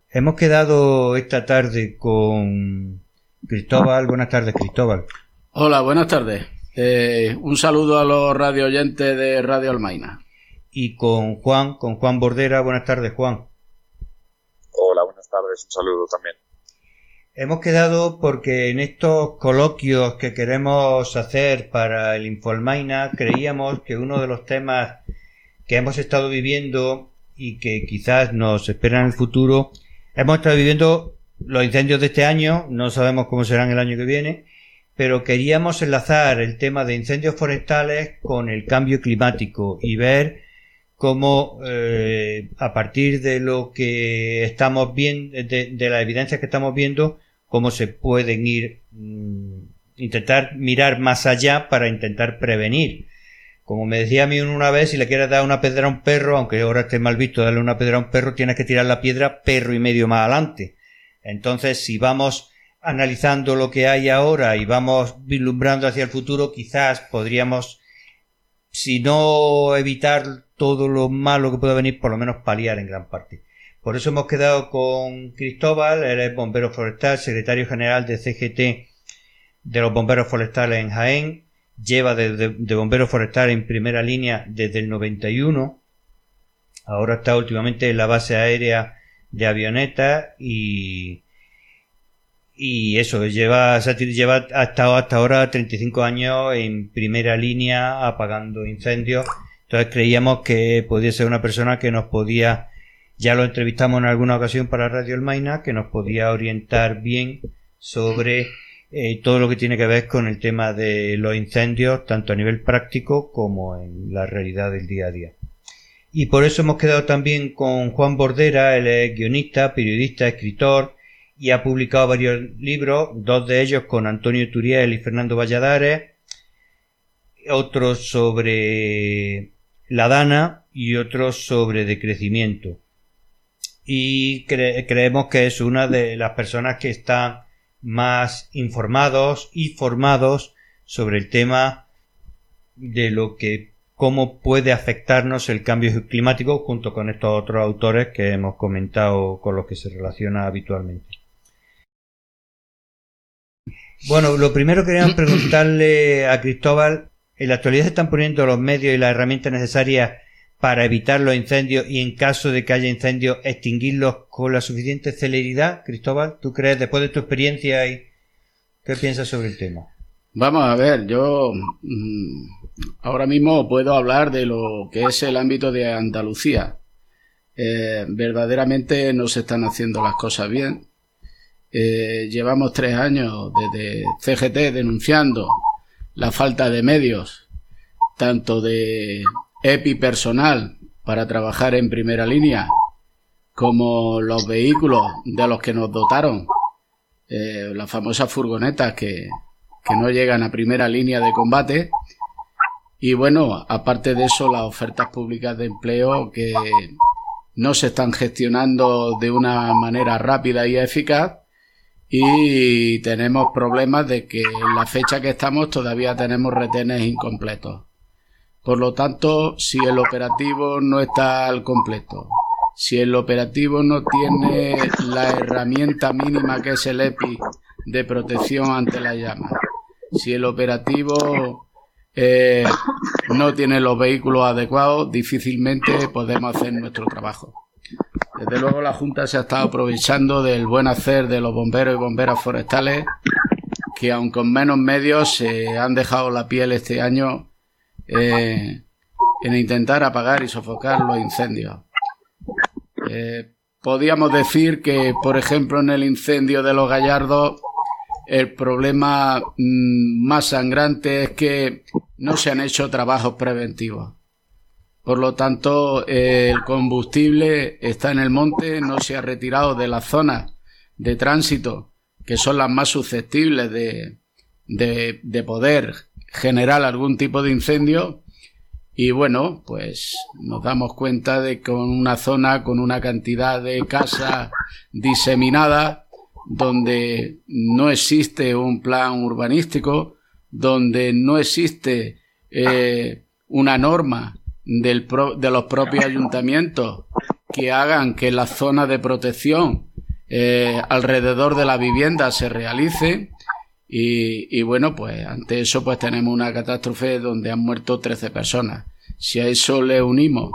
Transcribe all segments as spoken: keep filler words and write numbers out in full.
Hemos quedado esta tarde con Cristóbal. Buenas tardes, Cristóbal. Hola, buenas tardes. Eh, un saludo a los radio oyentes de Radio Almaina. Y con Juan, con Juan Bordera. Buenas tardes, Juan. Hola, buenas tardes. Un saludo también. Hemos quedado porque en estos coloquios que queremos hacer para el Infoalmaina creíamos que uno de los temas que hemos estado viviendo y que quizás nos espera en el futuro, hemos estado viviendo los incendios de este año, no sabemos cómo serán el año que viene, pero queríamos enlazar el tema de incendios forestales con el cambio climático y ver cómo eh, a partir de lo que estamos viendo, de, de las evidencias que estamos viendo, cómo se pueden ir, mmm, intentar mirar más allá para intentar prevenir. Como me decía a mí una vez, si le quieres dar una piedra a un perro, aunque ahora esté mal visto darle una piedra a un perro, tienes que tirar la piedra perro y medio más adelante. Entonces, si vamos analizando lo que hay ahora y vamos vislumbrando hacia el futuro, quizás podríamos, si no evitar todo lo malo que pueda venir, por lo menos paliar en gran parte. Por eso hemos quedado con Cristóbal. Él es bombero forestal, secretario general de C G T de los bomberos forestales en Jaén. Lleva de, de, de bombero forestal en primera línea desde el noventa y uno. Ahora está últimamente en la base aérea de avionetas y, y eso, lleva, lleva ha estado hasta ahora treinta y cinco años en primera línea apagando incendios. Entonces creíamos que podía ser una persona que nos podía, ya lo entrevistamos en alguna ocasión para Radio Almaina, que nos podía orientar bien sobre eh, todo lo que tiene que ver con el tema de los incendios, tanto a nivel práctico como en la realidad del día a día. Y por eso hemos quedado también con Juan Bordera. Él es guionista, periodista, escritor y ha publicado varios libros, dos de ellos con Antonio Turiel y Fernando Valladares, otros sobre la Dana y otros sobre decrecimiento. Y cre- creemos que es una de las personas que están más informados y formados sobre el tema de lo que, cómo puede afectarnos el cambio climático, junto con estos otros autores que hemos comentado con los que se relaciona habitualmente. Bueno, lo primero que queríamos preguntarle a Cristóbal: en la actualidad se están poniendo los medios y las herramientas necesarias para evitar los incendios y, en caso de que haya incendios, extinguirlos con la suficiente celeridad. Cristóbal, ¿tú crees, después de tu experiencia, y qué piensas sobre el tema? Vamos a ver, yo mmm, ahora mismo puedo hablar de lo que es el ámbito de Andalucía. Eh, verdaderamente no se están haciendo las cosas bien. Eh, llevamos tres años desde C G T denunciando la falta de medios, tanto de E P I personal para trabajar en primera línea, como los vehículos de los que nos dotaron, eh, las famosas furgonetas que, que no llegan a primera línea de combate. Y bueno, aparte de eso, las ofertas públicas de empleo que no se están gestionando de una manera rápida y eficaz, y tenemos problemas de que en la fecha que estamos todavía tenemos retenes incompletos. Por lo tanto, si el operativo no está al completo, si el operativo no tiene la herramienta mínima que es el E P I de protección ante la llama, si el operativo eh, no tiene los vehículos adecuados, difícilmente podemos hacer nuestro trabajo. Desde luego la Junta se ha estado aprovechando del buen hacer de los bomberos y bomberas forestales, que aun con menos medios se han dejado la piel este año eh, en intentar apagar y sofocar los incendios. Eh, podríamos decir que, por ejemplo, en el incendio de Los Gallardos, el problema mmm, más sangrante es que no se han hecho trabajos preventivos. Por lo tanto, eh, el combustible está en el monte, no se ha retirado de las zonas de tránsito, que son las más susceptibles de, de, de poder generar algún tipo de incendio. Y bueno, pues nos damos cuenta de que con una zona con una cantidad de casas diseminadas, donde no existe un plan urbanístico, donde no existe eh, una norma del pro, de los propios ayuntamientos que hagan que las zonas de protección eh, alrededor de la vivienda se realice. Y, y bueno, pues ante eso pues tenemos una catástrofe donde han muerto trece personas. Si a eso le unimos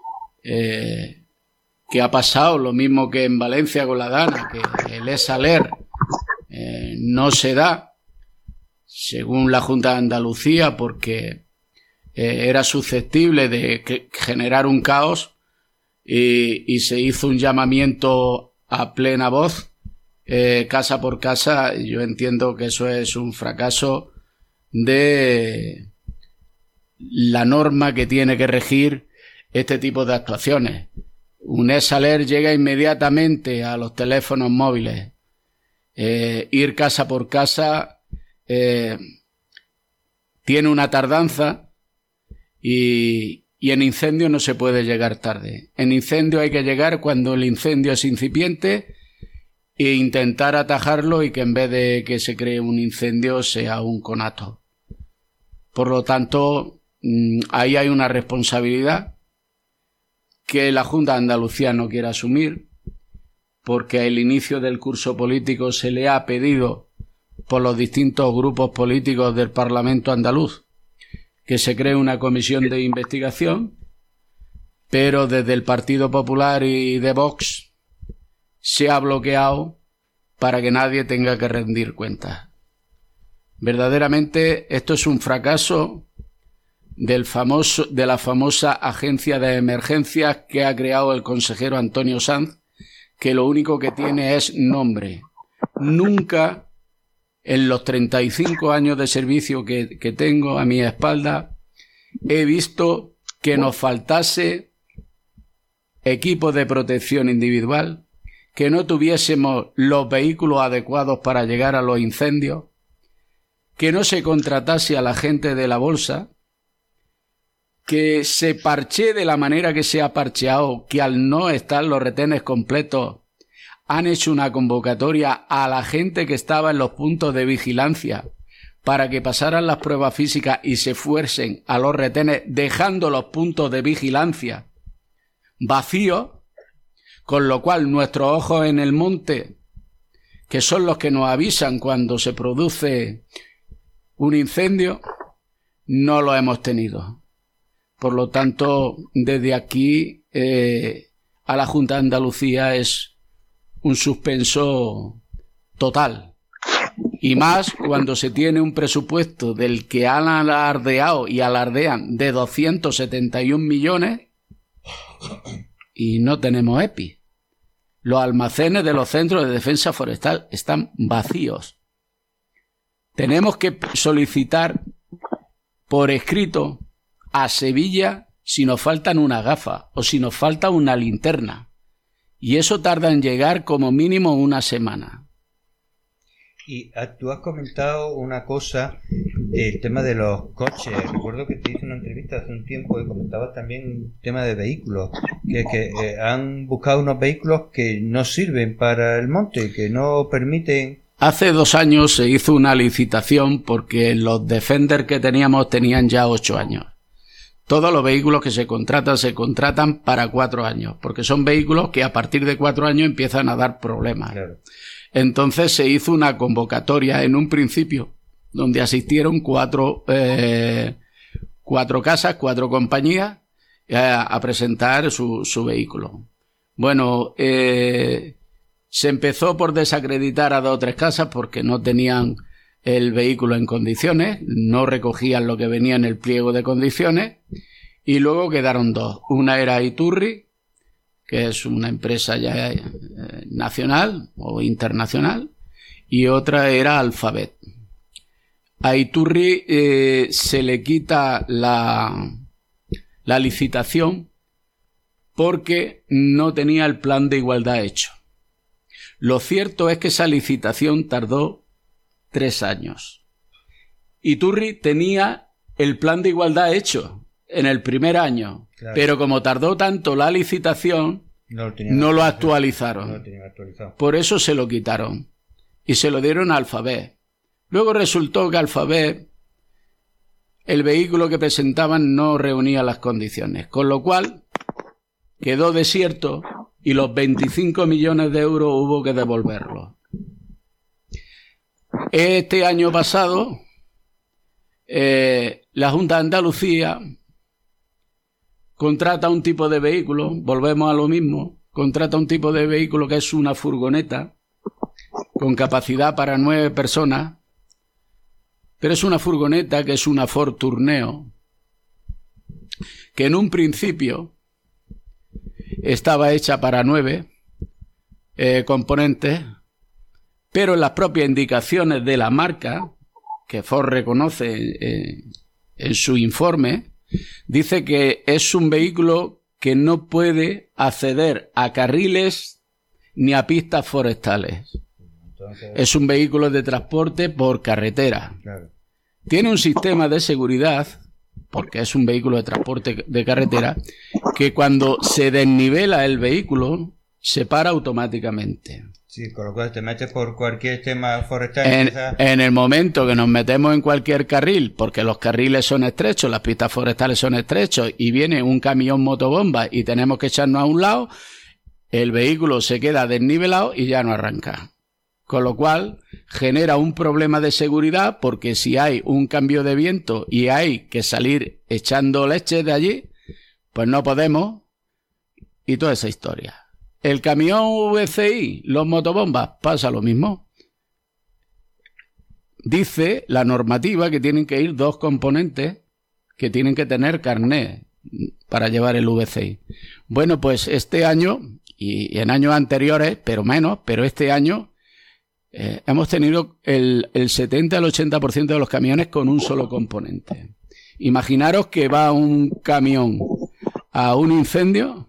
eh, que ha pasado lo mismo que en Valencia con la Dana, que el ESALER eh, no se da, según la Junta de Andalucía, porque eh, era susceptible de que, generar un caos, y, y se hizo un llamamiento a plena voz, Eh, casa por casa. Yo entiendo que eso es un fracaso de la norma que tiene que regir este tipo de actuaciones. Un ESALER llega inmediatamente a los teléfonos móviles. Eh, ir casa por casa eh, tiene una tardanza, y, y en incendio no se puede llegar tarde. En incendio hay que llegar cuando el incendio es incipiente e intentar atajarlo, y que en vez de que se cree un incendio sea un conato. Por lo tanto, ahí hay una responsabilidad que la Junta de Andalucía no quiere asumir, porque al inicio del curso político se le ha pedido por los distintos grupos políticos del Parlamento andaluz que se cree una comisión de investigación, pero desde el Partido Popular y de Vox se ha bloqueado para que nadie tenga que rendir cuentas. Verdaderamente esto es un fracaso del famoso, de la famosa agencia de emergencias que ha creado el consejero Antonio Sanz, que lo único que tiene es nombre. Nunca en los treinta y cinco años de servicio que, que tengo a mi espalda he visto que nos faltase equipo de protección individual, que no tuviésemos los vehículos adecuados para llegar a los incendios, que no se contratase a la gente de la bolsa, que se parche de la manera que se ha parcheado, que al no estar los retenes completos han hecho una convocatoria a la gente que estaba en los puntos de vigilancia para que pasaran las pruebas físicas y se fuesen a los retenes, dejando los puntos de vigilancia vacíos, con lo cual nuestros ojos en el monte, que son los que nos avisan cuando se produce un incendio, no lo hemos tenido. Por lo tanto, desde aquí eh, a la Junta de Andalucía es un suspenso total. Y más cuando se tiene un presupuesto del que han alardeado y alardean de doscientos setenta y un millones y no tenemos EPI. Los almacenes de los centros de defensa forestal están vacíos. Tenemos que solicitar por escrito a Sevilla si nos faltan una gafa o si nos falta una linterna. Y eso tarda en llegar como mínimo una semana. Y tú has comentado una cosa, el tema de los coches. Recuerdo que te hice una entrevista hace un tiempo y comentabas también el tema de vehículos, que, que eh, han buscado unos vehículos que no sirven para el monte, que no permiten... Hace dos años se hizo una licitación porque los Defender que teníamos tenían ya ocho años. Todos los vehículos que se contratan se contratan para cuatro años, porque son vehículos que a partir de cuatro años empiezan a dar problemas. Claro. Entonces se hizo una convocatoria en un principio donde asistieron cuatro eh, cuatro casas, cuatro compañías eh, a presentar su, su vehículo. Bueno, eh, se empezó por desacreditar a dos o tres casas porque no tenían el vehículo en condiciones, no recogían lo que venía en el pliego de condiciones, y luego quedaron dos. Una era Iturri, que es una empresa ya eh, nacional o internacional, y otra era Alphabet. A Iturri eh, se le quita la, la licitación porque no tenía el plan de igualdad hecho. Lo cierto es que esa licitación tardó tres años. Iturri tenía el plan de igualdad hecho en el primer año, claro, pero como tardó tanto la licitación, no lo, no lo actualizaron. No lo tenían actualizado. Por eso se lo quitaron y se lo dieron a Alphabet. Luego resultó que Alphabet, el vehículo que presentaban no reunía las condiciones, con lo cual quedó desierto y los veinticinco millones de euros hubo que devolverlos. Este año pasado, eh, la Junta de Andalucía contrata un tipo de vehículo, volvemos a lo mismo, contrata un tipo de vehículo que es una furgoneta con capacidad para nueve personas, pero es una furgoneta que es una Ford Tourneo, que en un principio estaba hecha para nueve eh, componentes, pero en las propias indicaciones de la marca, que Ford reconoce eh, en su informe, dice que es un vehículo que no puede acceder a carriles ni a pistas forestales. Entonces... es un vehículo de transporte por carretera. Claro. Tiene un sistema de seguridad, porque es un vehículo de transporte de carretera, que cuando se desnivela el vehículo, se para automáticamente. Sí, con lo cual te metes por cualquier tema forestal. En, quizás... en el momento que nos metemos en cualquier carril, porque los carriles son estrechos, las pistas forestales son estrechos, y viene un camión motobomba y tenemos que echarnos a un lado, el vehículo se queda desnivelado y ya no arranca. Con lo cual genera un problema de seguridad, porque si hay un cambio de viento y hay que salir echando leche de allí, pues no podemos, y toda esa historia. El camión V C I, los motobombas, pasa lo mismo. Dice la normativa que tienen que ir dos componentes que tienen que tener carné para llevar el V C I. Bueno, pues este año, y en años anteriores, pero menos, pero este año, eh, hemos tenido el, el setenta al ochenta por ciento de los camiones con un solo componente. Imaginaros que va un camión a un incendio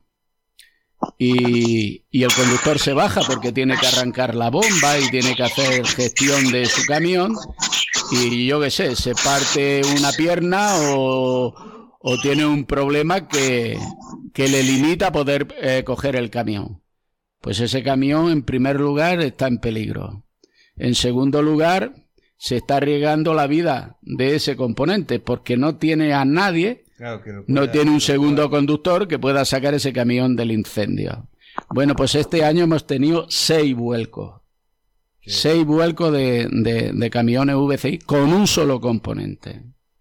y, y el conductor se baja porque tiene que arrancar la bomba y tiene que hacer gestión de su camión y yo qué sé, se parte una pierna o, o tiene un problema que, que le limita a poder eh, coger el camión. Pues ese camión en primer lugar está en peligro. En segundo lugar, se está arriesgando la vida de ese componente porque no tiene a nadie, claro, que pueda, no tiene un segundo conductor que pueda sacar ese camión del incendio. Bueno, pues este año hemos tenido seis vuelcos. Sí. Seis vuelcos de, de, de camiones V C I con un solo componente.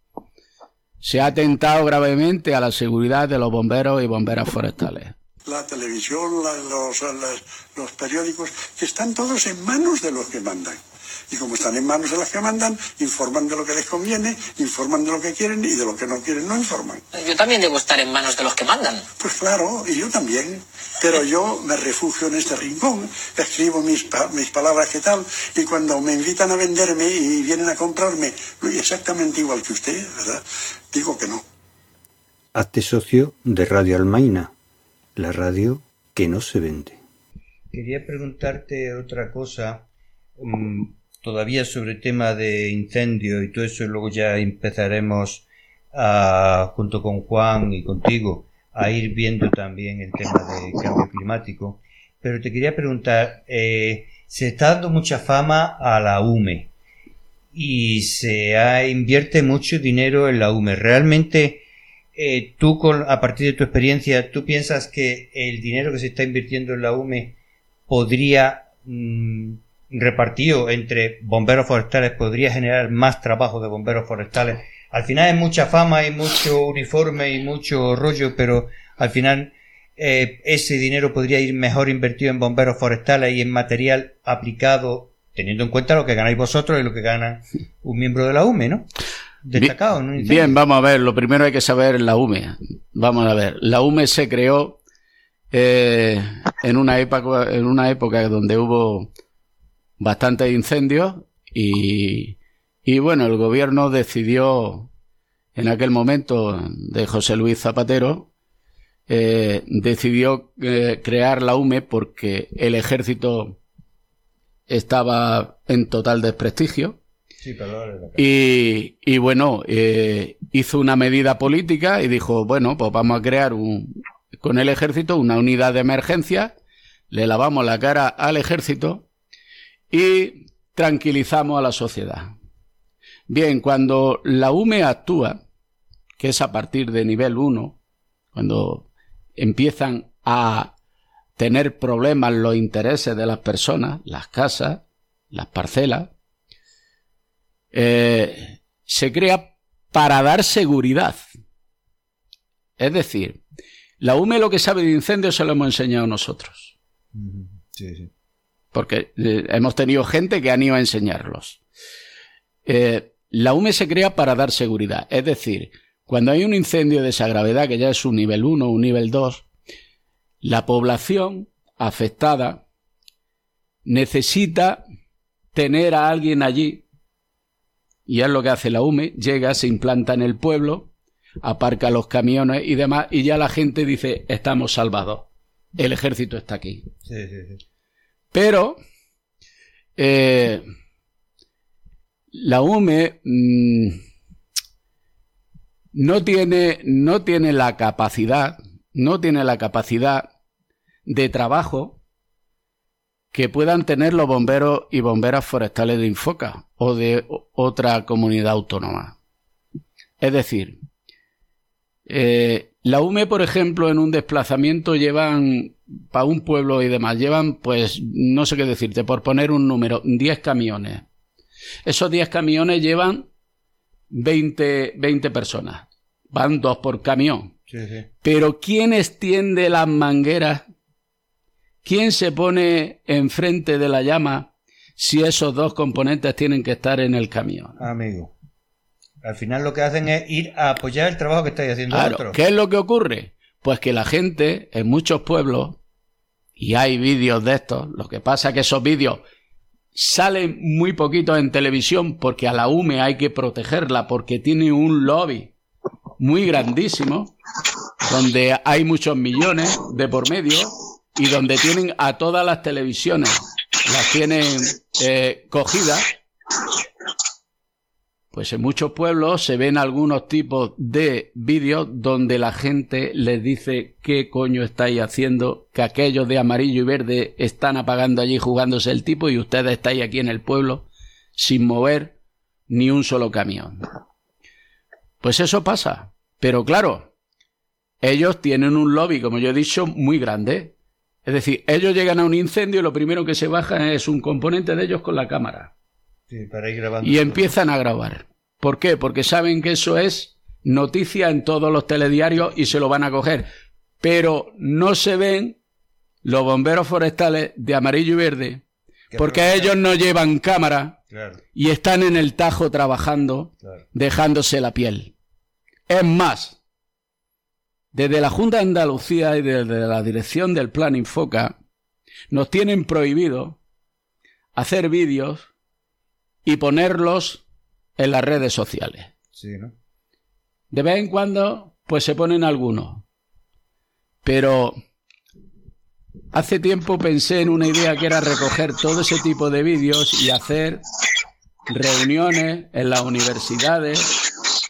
Se ha atentado gravemente a la seguridad de los bomberos y bomberas forestales. La televisión, la, los, las, los periódicos, que están todos en manos de los que mandan. Y como están en manos de los que mandan, informan de lo que les conviene, informan de lo que quieren y de lo que no quieren no informan. Yo también debo estar en manos de los que mandan. Pues claro, y yo también. Pero yo me refugio en este rincón, escribo mis, mis palabras que tal, y cuando me invitan a venderme y vienen a comprarme, exactamente igual que usted, ¿verdad? Digo que no. Hazte socio de Radio Almaina, la radio que no se vende. Quería preguntarte otra cosa, um, todavía sobre el tema de incendio y todo eso, y luego ya empezaremos a, junto con Juan y contigo, a ir viendo también el tema de cambio climático. Pero te quería preguntar, eh, se está dando mucha fama a la U M E y se ha, invierte mucho dinero en la U M E. ¿Realmente eh, tú, con, a partir de tu experiencia, tú piensas que el dinero que se está invirtiendo en la U M E podría, mmm, repartido entre bomberos forestales, podría generar más trabajo de bomberos forestales? Al final hay mucha fama, hay mucho uniforme y mucho rollo, pero al final eh, ese dinero podría ir mejor invertido en bomberos forestales y en material aplicado, teniendo en cuenta lo que ganáis vosotros y lo que gana un miembro de la U M E, ¿no? Destacado, ¿no? Bien, bien, vamos a ver, lo primero hay que saber la U M E. Vamos a ver, la U M E se creó eh, en una época, en una época donde hubo bastantes incendios y Y bueno, el gobierno decidió, en aquel momento de José Luis Zapatero, eh, decidió eh, crear la U M E porque el ejército estaba en total desprestigio. Sí, pero y, y bueno, eh, hizo una medida política y dijo, bueno, pues vamos a crear un, con el ejército una unidad de emergencia, le lavamos la cara al ejército y tranquilizamos a la sociedad. Bien, cuando la U M E actúa, que es a partir de nivel uno, cuando empiezan a tener problemas los intereses de las personas, las casas, las parcelas. Eh, se crea para dar seguridad. Es decir, la U M E lo que sabe de incendios se lo hemos enseñado nosotros. Sí, sí. Porque eh, hemos tenido gente que han ido a enseñarlos. Eh, la U M E se crea para dar seguridad. Es decir, cuando hay un incendio de esa gravedad, que ya es un nivel uno o un nivel dos, la población afectada necesita tener a alguien allí, y es lo que hace la U M E, llega, se implanta en el pueblo, aparca los camiones y demás, y ya la gente dice, estamos salvados, el ejército está aquí. Sí, sí, sí. Pero eh, la U M E mmm, no tiene, no tiene la capacidad, no tiene la capacidad de trabajo que puedan tener los bomberos y bomberas forestales de Infoca o de otra comunidad autónoma. Es decir, eh, la U M E, por ejemplo, en un desplazamiento llevan, para un pueblo y demás, llevan, pues, no sé qué decirte, por poner un número, diez camiones. Esos diez camiones llevan veinte, veinte personas. Van dos por camión. Sí, sí. Pero ¿quién extiende las mangueras? ¿Quién se pone enfrente de la llama si esos dos componentes tienen que estar en el camión? Amigo, al final lo que hacen es ir a apoyar el trabajo que estáis haciendo Claro, otros. ¿qué es lo que ocurre? Pues que la gente en muchos pueblos, y hay vídeos de estos, lo que pasa es que esos vídeos salen muy poquitos en televisión porque a la U M E hay que protegerla porque tiene un lobby muy grandísimo donde hay muchos millones de por medio y donde tienen a todas las televisiones, las tienen eh, cogidas. Pues en muchos pueblos se ven algunos tipos de vídeos donde la gente les dice qué coño estáis haciendo, que aquellos de amarillo y verde están apagando allí jugándose el tipo y ustedes estáis aquí en el pueblo sin mover ni un solo camión. Pues eso pasa. Pero claro, ellos tienen un lobby, como yo he dicho, muy grande. Es decir, ellos llegan a un incendio y lo primero que se baja es un componente de ellos con la cámara. Sí, para ir grabando. Y empiezan a grabar. ¿Por qué? Porque saben que eso es noticia en todos los telediarios y se lo van a coger. Pero no se ven los bomberos forestales de amarillo y verde porque ellos no llevan cámara. Claro. Y están en el Tajo trabajando, claro, dejándose la piel. Es más, desde la Junta de Andalucía y desde la dirección del Plan Infoca nos tienen prohibido hacer vídeos y ponerlos en las redes sociales. Sí, ¿no? De vez en cuando, pues se ponen algunos. Pero hace tiempo pensé en una idea que era recoger todo ese tipo de vídeos y hacer reuniones en las universidades